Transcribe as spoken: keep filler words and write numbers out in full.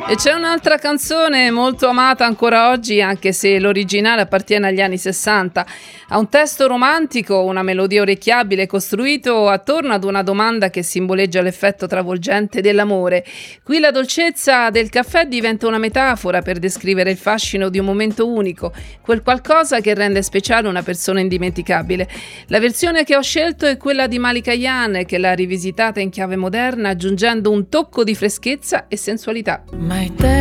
E c'è un'altra canzone molto amata ancora oggi, anche se l'originale appartiene agli anni sessanta. Ha un testo romantico, una melodia orecchiabile, costruito attorno ad una domanda che simboleggia l'effetto travolgente dell'amore. Qui la dolcezza del caffè diventa una metafora per descrivere il fascino di un momento unico, quel qualcosa che rende speciale una persona indimenticabile. La versione che ho scelto è quella di Malika Ayane, che l'ha rivisitata in chiave moderna, aggiungendo un tocco di freschezza e sensualità. My